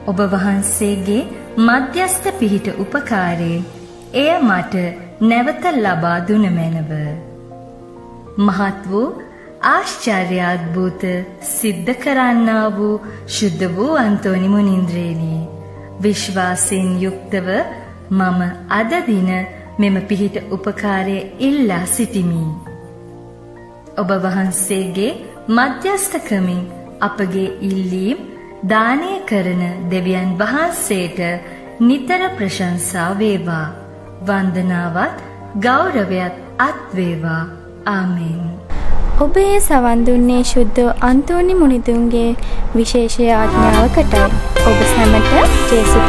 ඔබ වහන්සේගේ මධ්‍යස්ථ පිහිට උපකාරයෙන් එය මට නැවත ලබා දුන මැනව. මහත් වූ ආශ්චර්යාද්භූත සිද්ධ කරන්නා වූ ශුද්ධ වූ අන්තෝනි මුනින්ද්‍රේනි, විශ්වාසයෙන් යුක්තව මම අද දින මෙම පිහිට උපකාරය ඉල්ලා සිටිමි. ඔබ වහන්සේගේ මධ්‍යස්ථකමින් අපගේ ඉල්ලීම් දානය කරන දෙවියන් වහන්සේට නිතර ප්‍රශංසා වේවා. වන්දනාවත් ගෞරවයත් අත් වේවා. ආමේන්. ඔබ ඒ සවන් දුන්නේ ශුද්ධ අන්තෝනි මුනිදුන්ගේ විශේෂ ආඥාවකටයි. ඔබ සැමට ජේසුස්